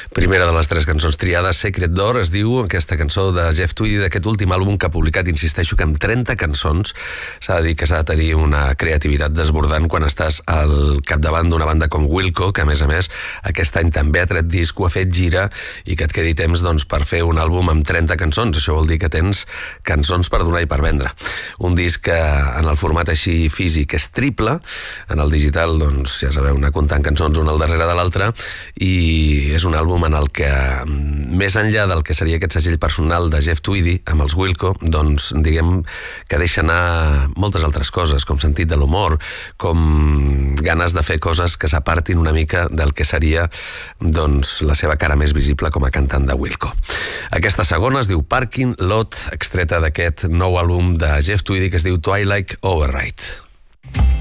Primera de les 3 cançons triades, Sacred Door, es diu aquesta cançó de Jeff Tweedy, d'aquest últim àlbum que ha publicat, insisteixo, que amb 30 cançons s'ha de dir que s'ha de tenir una creativitat desbordant quan estàs al capdavant d'una banda com Wilco, que a més aquest any també ha tret disc, ho ha fet gira, i que et quedi temps per fer un àlbum amb 30 cançons. Això vol dir que tens cançons per donar i per vendre. Un disc que en el format així físic és triple, en el digital, ja sabeu, anar comptant cançons una al darrere de l'altra, i és un àlbum en el que, més enllà del que seria aquest segell personal de Jeff Tweedy amb els Wilco, diguem que deixa anar moltes altres coses, com sentit de l'humor, com ganes de fer coses que s'apartin una mica del que seria la seva cara més visible com a cantant de Wilco. Aquesta segona es diu Parking Lot, extreta d'aquest nou àlbum de Jeff Tweedy que es diu Twilight Override.